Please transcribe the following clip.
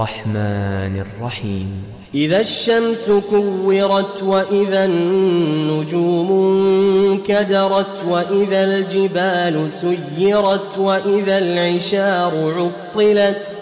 الرحمن الرحيم إذا الشمس كورت وإذا النجوم انكدرت وإذا الجبال سيرت وإذا العشار عطلت